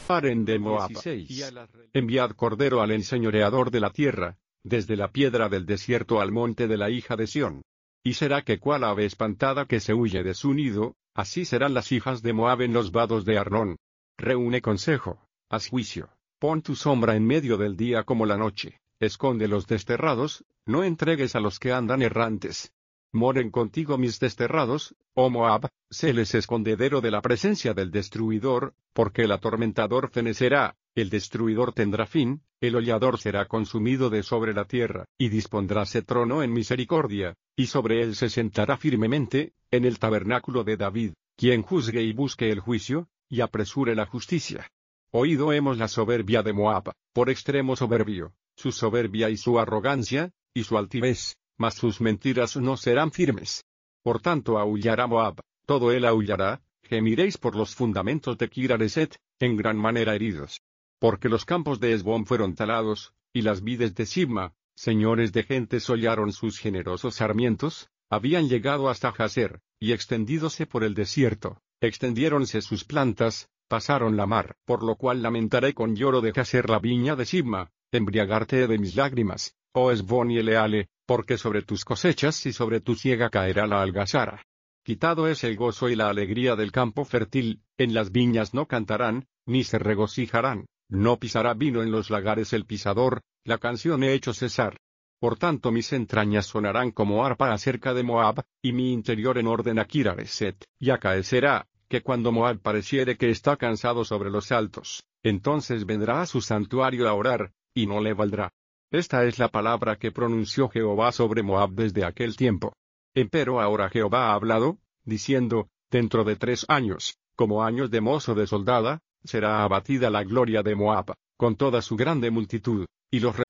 Aren de Moab. 16. Enviad cordero al enseñoreador de la tierra, desde la piedra del desierto al monte de la hija de Sión. Y será que cual ave espantada que se huye de su nido, así serán las hijas de Moab en los vados de Arnón. Reúne consejo, haz juicio, pon tu sombra en medio del día como la noche, esconde los desterrados, no entregues a los que andan errantes. Moren contigo mis desterrados, oh Moab, séles escondedero de la presencia del destruidor, porque el atormentador fenecerá, el destruidor tendrá fin, el hollador será consumido de sobre la tierra, y dispondráse trono en misericordia, y sobre él se sentará firmemente, en el tabernáculo de David, quien juzgue y busque el juicio, y apresure la justicia. Oído hemos la soberbia de Moab, por extremo soberbio, su soberbia y su arrogancia, y su altivez, mas sus mentiras no serán firmes. Por tanto aullará Moab, todo él aullará, gemiréis por los fundamentos de Kirareset, en gran manera heridos. Porque los campos de Hesbón fueron talados, y las vides de Sibma, señores de gentes hollaron sus generosos sarmientos, habían llegado hasta Jazer, y extendídose por el desierto, extendiéronse sus plantas, pasaron la mar, por lo cual lamentaré con lloro de Jazer la viña de Sibma, embriagarte he de mis lágrimas, oh Hesbón y Eleale, porque sobre tus cosechas y sobre tu siega caerá la algazara. Quitado es el gozo y la alegría del campo fértil, en las viñas no cantarán, ni se regocijarán, no pisará vino en los lagares el pisador, la canción he hecho cesar. Por tanto mis entrañas sonarán como arpa acerca de Moab, y mi interior en orden a Kirareset, y acaecerá, que cuando Moab pareciere que está cansado sobre los altos, entonces vendrá a su santuario a orar, y no le valdrá. Esta es la palabra que pronunció Jehová sobre Moab desde aquel tiempo. Empero ahora Jehová ha hablado, diciendo, dentro de 3 años, como años de mozo de soldada, será abatida la gloria de Moab, con toda su grande multitud, y los